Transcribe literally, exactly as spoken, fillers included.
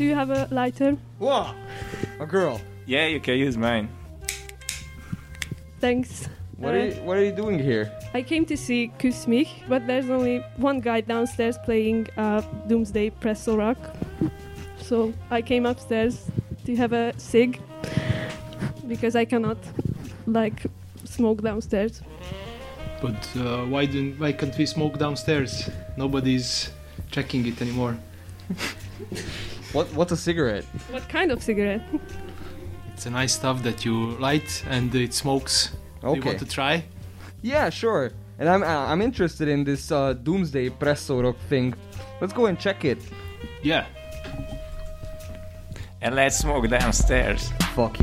do you have a lighter? Whoa! A girl. Yeah, you can use mine. Thanks. What Uh, are you, what are you doing here? I came to see Kyss mich, but there's only one guy downstairs playing uh, Doomsday Presto Rock. So I came upstairs to have a cig, because I cannot, like, smoke downstairs. But uh, why don't why can't we smoke downstairs? Nobody's checking it anymore. What What's a cigarette? What kind of cigarette? It's a nice stuff that you light and it smokes. Do you Okay. want to try? Yeah, sure. And I'm uh, I'm interested in this uh, Doomsday Presto Rock thing. Let's go and check it. Yeah. And let's smoke downstairs. Fuck